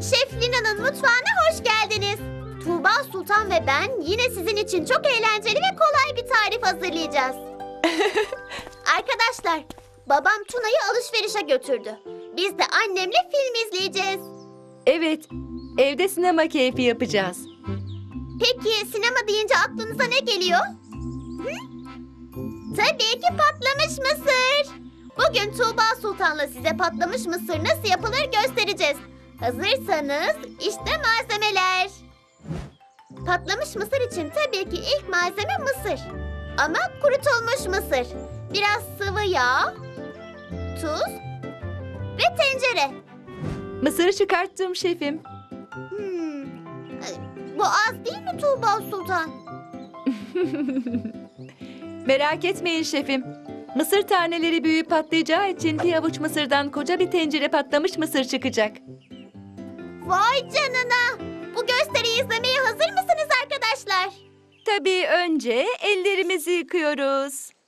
Şef Lina'nın mutfağına hoş geldiniz. Tuğba Sultan ve ben yine sizin için çok eğlenceli ve kolay bir tarif hazırlayacağız. Arkadaşlar, babam Tuna'yı alışverişe götürdü. Biz de annemle film izleyeceğiz. Evet, evde sinema keyfi yapacağız. Peki sinema deyince aklınıza ne geliyor? Hı? Tabii ki patlamış mısır. Bugün Tuğba Sultan'la size patlamış mısır nasıl yapılır göstereceğiz. Hazırsanız işte malzemeler. Patlamış mısır için tabii ki ilk malzeme mısır. Ama kurutulmuş mısır. Biraz sıvı yağ, tuz ve tencere. Mısırı çıkarttım şefim. Bu az değil mi Tuğba Sultan? Merak etmeyin şefim. Mısır taneleri büyüyüp patlayacağı için bir avuç mısırdan koca bir tencere patlamış mısır çıkacak. Vay canına! Bu gösteriyi izlemeye hazır mısınız arkadaşlar? Tabii önce ellerimizi yıkıyoruz.